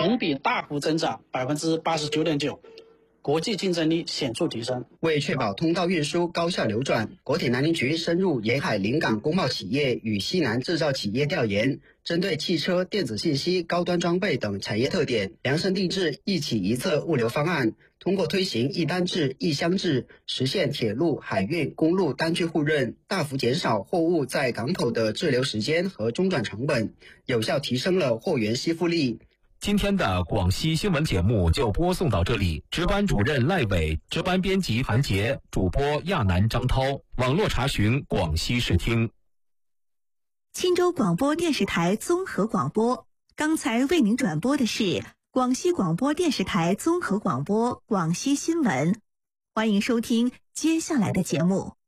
同比大幅增长89.9%，国际竞争力显著提升。 为确保通道运输高效流转，国铁南宁局深入沿海临港工贸企业与西南制造企业调研，针对汽车、电子信息、高端装备等产业特点，量身定制一起一策物流方案。通过推行一单制、一箱制，实现铁路、海运、公路单据互认，大幅减少货物在港口的滞留时间和中转成本，有效提升了货源吸附力。 今天的广西新闻节目就播送到这里，值班主任赖伟，值班编辑韩杰，主播亚楠、张涛，网络查询广西视听。 钦州广播电视台综合广播，刚才为您转播的是广西广播电视台综合广播广西新闻，欢迎收听接下来的节目。